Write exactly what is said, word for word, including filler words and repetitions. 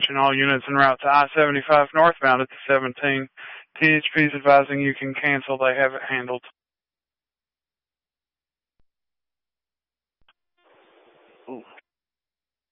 Attention all units en route to I seventy-five northbound at the seventeen. T H P is advising you can cancel. They have it handled.